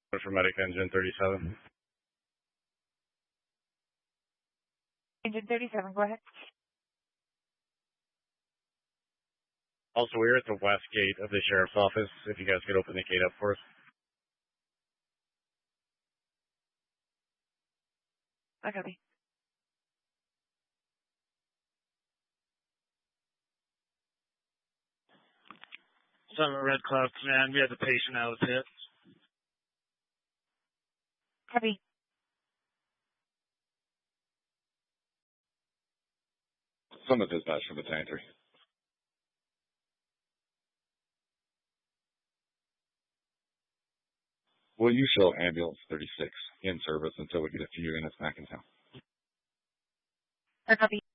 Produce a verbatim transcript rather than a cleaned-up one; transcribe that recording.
For medic engine thirty-seven. Engine thirty-seven, go ahead. Also, we're at the west gate of the sheriff's office. If you guys could open the gate up for us. I copy. Summit Red Cloud Command, we have the patient out of pit. Copy. Summit dispatch from the tanker. Will you show ambulance thirty-six in service until we get a few units back in town? I copy.